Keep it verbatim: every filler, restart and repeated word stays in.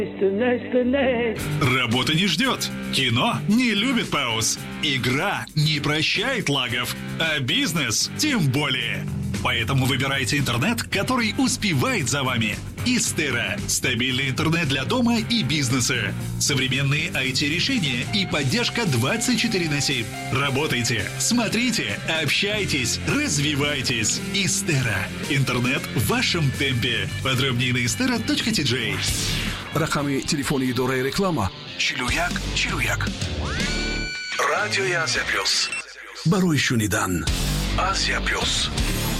Работа не ждет. Кино не любит пауз. Игра не прощает лагов. А бизнес тем более. Поэтому выбирайте интернет, который успевает за вами. Истера. Стабильный интернет для дома и бизнеса. Современные ай ти-решения и поддержка двадцать четыре на семь. Работайте, смотрите, общайтесь, развивайтесь. Истера. Интернет в вашем темпе. Подробнее на истера точка ти джей. рақами телефони идораи реклама чилу як чилу як. Радиои Азия Плюс. Барои шунидан. Азия Плюс.